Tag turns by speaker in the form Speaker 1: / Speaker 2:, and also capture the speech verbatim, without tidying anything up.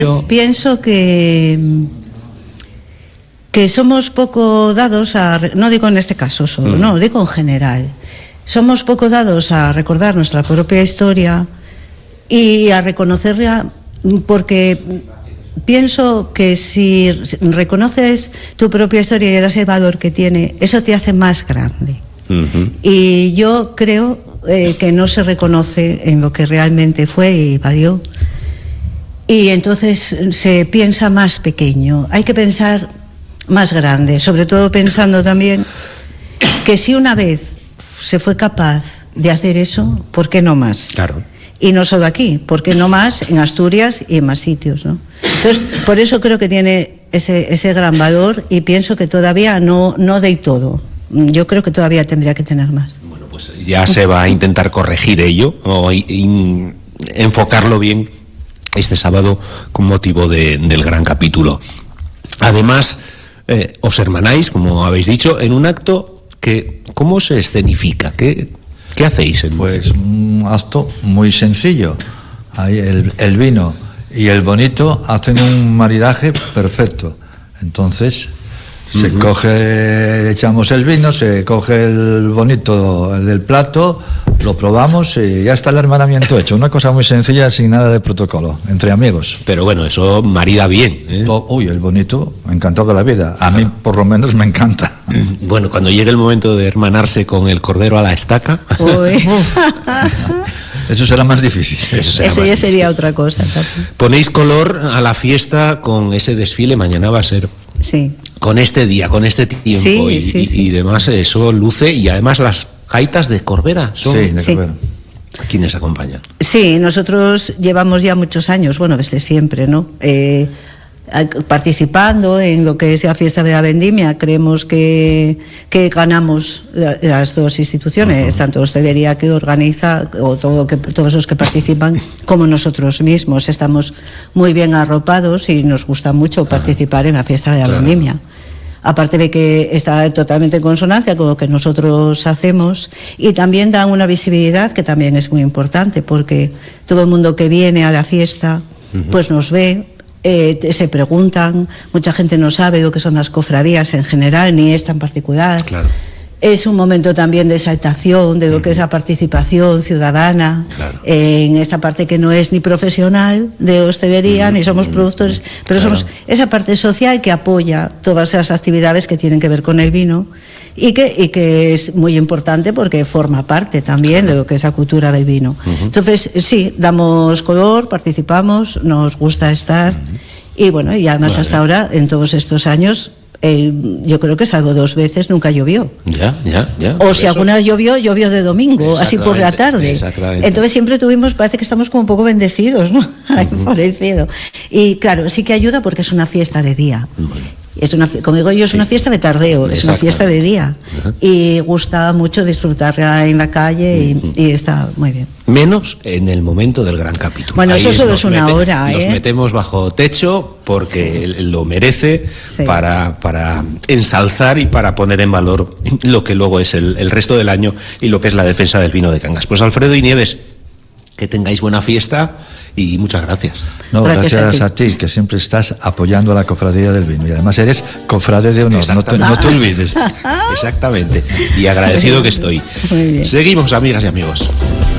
Speaker 1: Pienso que, que somos poco dados a, no digo en este caso solo, mm. no, digo en general, somos poco dados a recordar nuestra propia historia y a reconocerla, porque pienso que si reconoces tu propia historia y le das el valor que tiene, eso te hace más grande. Uh-huh. Y yo creo eh, que no se reconoce en lo que realmente fue y valió. Y entonces se piensa más pequeño, hay que pensar más grande, sobre todo pensando también que si una vez se fue capaz de hacer eso, ¿por qué no más?
Speaker 2: Claro.
Speaker 1: Y no solo aquí, ¿por qué no más en Asturias y en más sitios, ¿no? Entonces, por eso creo que tiene ese, ese gran valor y pienso que todavía no, no de todo. Yo creo que todavía tendría que tener más.
Speaker 2: Bueno, pues ya se va a intentar corregir ello o in, enfocarlo bien este sábado con motivo de, del gran capítulo. Además, eh, os hermanáis, como habéis dicho, en un acto que, ¿cómo se escenifica? ¿Qué, qué hacéis? En...
Speaker 3: Pues un acto muy sencillo. Ahí el, el vino y el bonito hacen un maridaje perfecto. Entonces, se uh-huh. coge, echamos el vino, se coge el bonito del plato, lo probamos y ya está el hermanamiento hecho. Una cosa muy sencilla, sin nada de protocolo, entre amigos.
Speaker 2: Pero bueno, eso marida bien, ¿eh?
Speaker 3: Uy, el bonito, encantado de la vida. A mí, por lo menos, me encanta.
Speaker 2: Bueno, cuando llegue el momento de hermanarse con el cordero a la estaca...
Speaker 1: Uy.
Speaker 3: Eso será más difícil.
Speaker 2: Eso, será
Speaker 1: eso
Speaker 2: más
Speaker 1: ya
Speaker 2: difícil.
Speaker 1: Sería otra cosa. También.
Speaker 2: Ponéis color a la fiesta con ese desfile, mañana va a ser...
Speaker 1: Sí.
Speaker 2: Con este día, con este tiempo
Speaker 1: sí,
Speaker 2: y,
Speaker 1: sí,
Speaker 2: y,
Speaker 1: sí.
Speaker 2: y demás, eso luce, y además las gaitas de Corbera son...
Speaker 3: Sí, de Corbera.
Speaker 2: Sí. ¿Quiénes acompañan?
Speaker 1: Sí, nosotros llevamos ya muchos años, bueno, desde siempre, ¿no? Eh, participando en lo que es la fiesta de la vendimia. Creemos que, que ganamos la, las dos instituciones, uh-huh. tanto Hostelería que organiza o todo que, todos los que participan como nosotros mismos. Estamos muy bien arropados y nos gusta mucho participar uh-huh. en la fiesta de la claro. vendimia. Aparte de que está totalmente en consonancia con lo que nosotros hacemos, y también da una visibilidad que también es muy importante, porque todo el mundo que viene a la fiesta uh-huh. pues nos ve. Eh, se preguntan, mucha gente no sabe lo que son las cofradías en general, ni esta en particular.
Speaker 2: Claro.
Speaker 1: Es un momento también de exaltación de lo uh-huh. que es la participación ciudadana, claro. eh, en esta parte que no es ni profesional de hostelería, uh-huh. ni somos productores, pero claro. somos esa parte social que apoya todas esas actividades que tienen que ver con el vino y que, y que es muy importante porque forma parte también de lo que es la cultura del vino. Uh-huh. Entonces, sí, damos color, participamos, nos gusta estar uh-huh. y bueno, y además vale. hasta ahora, en todos estos años, eh, yo creo que salvo dos veces nunca llovió.
Speaker 2: Ya, ya, ya.
Speaker 1: O si eso. alguna vez llovió, llovió de domingo, así por la tarde. Entonces siempre tuvimos, parece que estamos como un poco bendecidos, ¿no? Uh-huh. Parecido. Y claro, sí que ayuda porque es una fiesta de día. Bueno. Es una, como digo yo, es sí. una fiesta de tardeo, es una fiesta de día. Uh-huh. Y gusta mucho disfrutarla en la calle uh-huh. y, y está muy bien.
Speaker 2: Menos en el momento del gran capítulo.
Speaker 1: Bueno,
Speaker 2: Ahí
Speaker 1: eso solo es una
Speaker 2: mete,
Speaker 1: hora, ¿eh?
Speaker 2: Nos metemos bajo techo porque sí. lo merece sí. para, para ensalzar y para poner en valor lo que luego es el, el resto del año y lo que es la defensa del vino de Cangas. Pues Alfredo y Nieves, que tengáis buena fiesta. Y muchas gracias.
Speaker 3: No, gracias, gracias a, ti. a ti, que siempre estás apoyando a la cofradía del vino. Y además eres cofrade de honor, no te, no te olvides.
Speaker 2: Exactamente. Y agradecido que estoy. Seguimos, amigas y amigos.